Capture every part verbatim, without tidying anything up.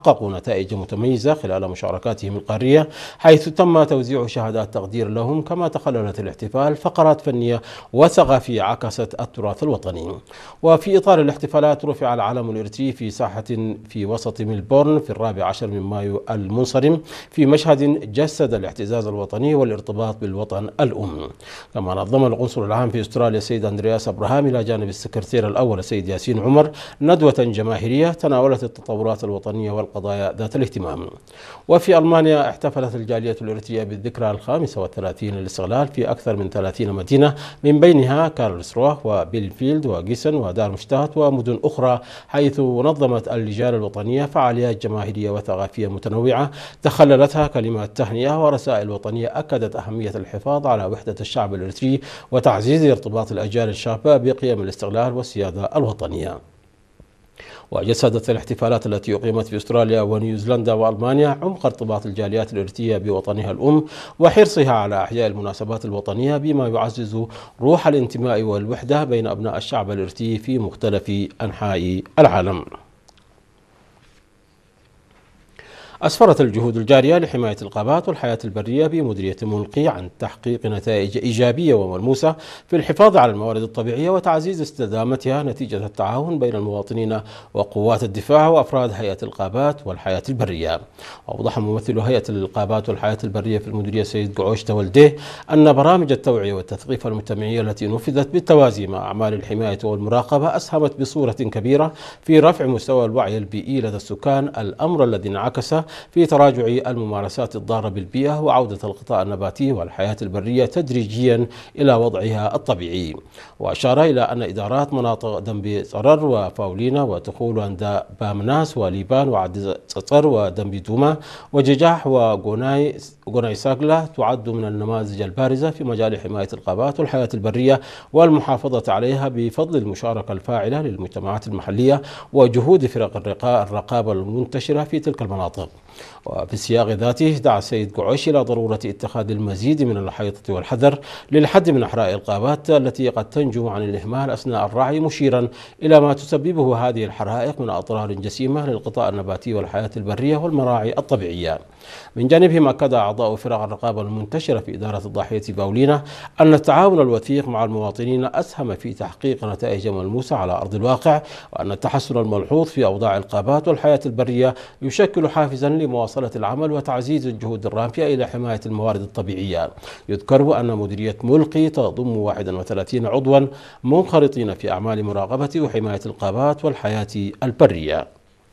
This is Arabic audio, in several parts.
حققوا نتائج متميزة خلال مشاركاتهم القارية، حيث تم توزيع شهادات تقدير لهم، كما تخللت الاحتفال فقرات فنية وثقافية عكست التراث الوطني. وفي إطار الاحتفالات رفع العلم الإريتري في ساحة في وسط ملبورن في الرابع عشر من مايو المنصرم، في مشهد جسد الاعتزاز الوطني والارتباط بالوطن الأم. كما نظم القنصل العام في أستراليا السيد أندرياس أبراهام إلى جانب السكرتير الأول السيد ياسين عمر ندوة جماهيرية تناولت التطورات الوطنية والقضايا ذات الاهتمام. وفي ألمانيا احتفلت الجالية الإريترية بالذكرى الخامسة والثلاثين للاستقلال في أكثر من ثلاثين مدينة، من بينها كارلسروه وبيلفيلد وغيسن ودارمشتات ومدن أخرى، حيث نظمت اللجان الوطنية فعاليات جماهيرية وثقافية متنوعة تخللتها كلمات تهنئة ورسائل وطنية أكدت أهمية الحفاظ على وحدة الشعب الإريتري وتعزيز ارتباط الأجيال الشابة بقيم الاستقلال والسيادة الوطنية. وجسدت الاحتفالات التي أقيمت في أستراليا ونيوزيلندا وألمانيا عمق ارتباط الجاليات الإريترية بوطنها الأم وحرصها على إحياء المناسبات الوطنية، بما يعزز روح الانتماء والوحدة بين أبناء الشعب الإريتري في مختلف أنحاء العالم. أسفرت الجهود الجارية لحماية الغابات والحياة البرية بمديرية ملقي عن تحقيق نتائج إيجابية وملموسة في الحفاظ على الموارد الطبيعية وتعزيز استدامتها نتيجة التعاون بين المواطنين وقوات الدفاع وأفراد هيئة الغابات والحياة البرية. وأوضح ممثل هيئة الغابات والحياة البرية في المديرية سيد قعوش تولديه أن برامج التوعية والتثقيف المجتمعية التي نفذت بالتوازي مع أعمال الحماية والمراقبة أسهمت بصورة كبيرة في رفع مستوى الوعي البيئي لدى السكان، الأمر الذي انعكس في تراجع الممارسات الضارة بالبيئة وعودة الغطاء النباتي والحياة البرية تدريجيا إلى وضعها الطبيعي. وأشار إلى أن إدارات مناطق دنبي صرر وفاولينا وتخول عند بامناس وليبان وعد صصر ودنبي دوما وججاح وغوناي غوناي ساقلة تعد من النماذج البارزة في مجال حماية الغابات والحياة البرية والمحافظة عليها بفضل المشاركة الفاعلة للمجتمعات المحلية وجهود فرق الرقابة المنتشرة في تلك المناطق. وفي السياق ذاته دعا السيد قعوش إلى ضرورة اتخاذ المزيد من الحيطة والحذر للحد من إحراء الغابات التي قد تنجم عن الإهمال أثناء الرعي، مشيرا إلى ما تسببه هذه الحرائق من أضرار جسيمة للغطاء النباتي والحياة البرية والمراعي الطبيعية. من جانبهم أكد أعضاء فرق الرقابة المنتشرة في إدارة الضاحية باولينا أن التعاون الوثيق مع المواطنين أسهم في تحقيق نتائج ملموسة على أرض الواقع، وأن التحسن الملحوظ في أوضاع الغابات والحياة البرية يشكل حافزا لمواصلة العمل وتعزيز الجهود الرامية إلى حماية الموارد الطبيعية. يذكر أن مديرية ملقي تضم واحد وثلاثين عضوا منخرطين في أعمال مراقبة وحماية الغابات والحياة البرية.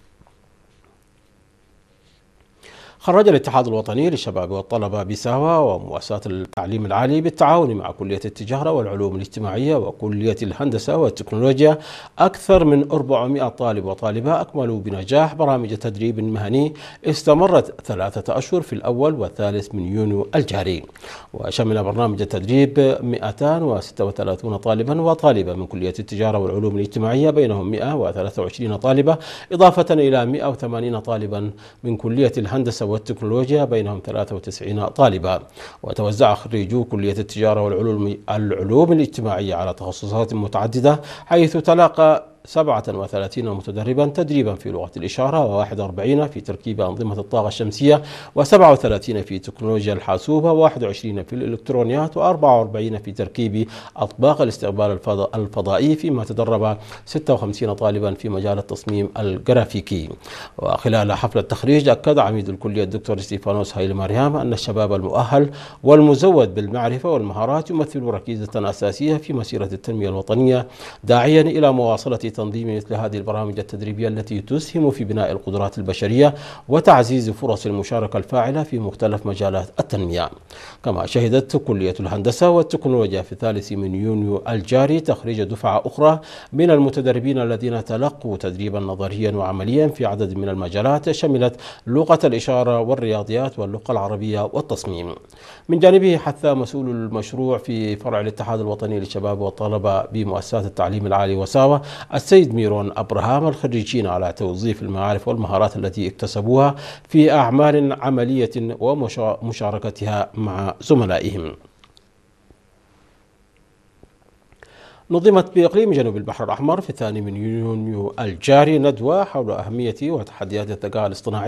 خرج الاتحاد الوطني للشباب والطلبة بساوة ومؤسسات التعليم العالي بالتعاون مع كلية التجارة والعلوم الاجتماعية وكلية الهندسة والتكنولوجيا أكثر من أربعمائة طالب وطالبة أكملوا بنجاح برامج تدريب مهني استمرت ثلاثة أشهر في الأول والثالث من يونيو الجاري. وشمل برنامج التدريب مئتين وستة وثلاثين طالبا وطالبة من كلية التجارة والعلوم الاجتماعية، بينهم مئة وثلاثة وعشرين طالبة، إضافة إلى مئة وثمانين طالبا من كلية الهندسة والتكنولوجيا، بينهم ثلاثة وتسعين طالبا. وتوزع خريجو كلية التجارة والعلوم العلوم الاجتماعية على تخصصات متعددة، حيث تلاقى سبعة وثلاثين متدربا تدريبا في لغة الإشارة، وواحد وأربعين في تركيب أنظمة الطاقة الشمسية، وسبعة وثلاثين في تكنولوجيا الحاسوبة، وواحد وعشرين في الإلكترونيات، وأربعة وأربعين في تركيب أطباق الاستقبال الفضائي، فيما تدرب ستة وخمسين طالبا في مجال التصميم الجرافيكي. وخلال حفل التخريج أكد عميد الكلية الدكتور ستيفانوس هايلي مريم أن الشباب المؤهل والمزود بالمعرفة والمهارات يمثل ركيزة أساسية في مسيرة التنمية الوطنية، داعيا إلى مواصلة تنظيم مثل هذه البرامج التدريبية التي تسهم في بناء القدرات البشرية وتعزيز فرص المشاركة الفاعلة في مختلف مجالات التنمية. كما شهدت كلية الهندسة والتكنولوجيا في الثالث من يونيو الجاري تخريج دفعة أخرى من المتدربين الذين تلقوا تدريبا نظريا وعمليا في عدد من المجالات شملت لغة الإشارة والرياضيات واللغة العربية والتصميم. من جانبه حث مسؤول المشروع في فرع الاتحاد الوطني للشباب والطلبة بمؤسسات التعليم العالي وساوة السيد ميرون أبراهام الخريجين على توظيف المعارف والمهارات التي اكتسبوها في أعمال عملية ومشاركتها مع زملائهم. نظمت بإقليم جنوب البحر الأحمر في الثاني من يونيو الجاري ندوة حول أهمية وتحديات الذكاء الاصطناعي